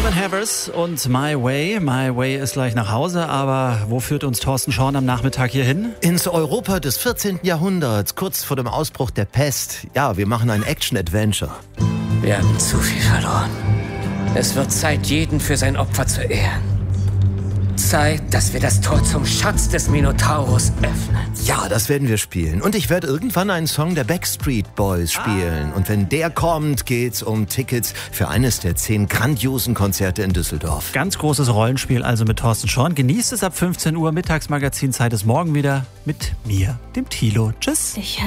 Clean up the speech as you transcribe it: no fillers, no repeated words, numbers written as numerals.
Armand Havers und My Way. My Way ist gleich nach Hause, aber wo führt uns Thorsten Schorn am Nachmittag hier hin? Ins Europa des 14. Jahrhunderts, kurz vor dem Ausbruch der Pest. Ja, wir machen ein Action-Adventure. Wir haben zu viel verloren. Es wird Zeit, jeden für sein Opfer zu ehren. Zeit, dass wir das Tor zum Schatz des Minotaurus öffnen. Ja, das werden wir spielen. Und ich werde irgendwann einen Song der Backstreet Boys spielen. Und wenn der kommt, geht's um Tickets für eines der 10 grandiosen Konzerte in Düsseldorf. Ganz großes Rollenspiel also mit Thorsten Schorn. Genießt es ab 15 Uhr. Mittagsmagazin. Zeit ist morgen wieder mit mir, dem Thilo. Tschüss.